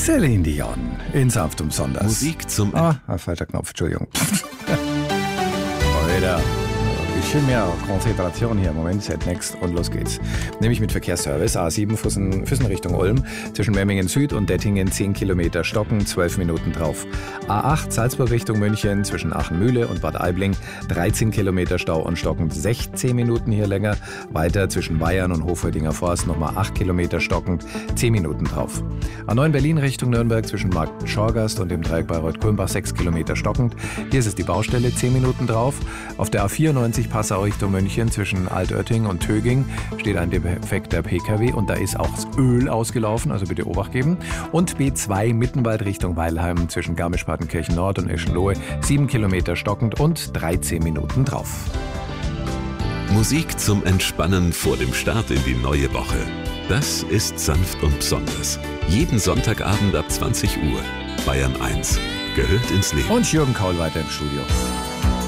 Celine Dion in sanft und besonders. Musik zum... falscher Knopf, Entschuldigung. Alter. Bisschen mehr Konzentration hier. Moment, set next und los geht's. Nämlich mit Verkehrsservice. A7 Füssen Richtung Ulm. Zwischen Memmingen Süd und Dettingen 10 Kilometer Stocken, 12 Minuten drauf. A8 Salzburg Richtung München zwischen Achenmühle und Bad Aibling 13 Kilometer Stau und stockend 16 Minuten hier länger. Weiter zwischen Bayern und Hofheudinger Forst nochmal 8 Kilometer stockend, 10 Minuten drauf. A9 Berlin Richtung Nürnberg zwischen Markt Schorgast und dem Dreieck Bayreuth-Kulmbach 6 Kilometer stockend. Hier ist es die Baustelle, 10 Minuten drauf. Auf der A94 Passau Richtung München zwischen Altötting und Töging steht ein defekter PKW und da ist auch das Öl ausgelaufen, also bitte Obacht geben. Und B2 Mittenwald Richtung Weilheim zwischen Garmisch-Partenkirchen Nord und Eschenlohe 7 Kilometer stockend und 13 Minuten drauf. Musik zum Entspannen vor dem Start in die neue Woche. Das ist sanft und besonders. Jeden Sonntagabend ab 20 Uhr. Bayern 1 gehört ins Leben. Und Jürgen Kaul weiter im Studio.